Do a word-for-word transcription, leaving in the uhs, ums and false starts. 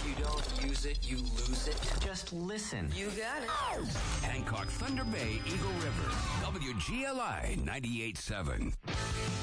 If you don't use it, you lose it. Just listen. You got it. Hancock, Thunder Bay, Eagle River. W G L I ninety-eight point seven.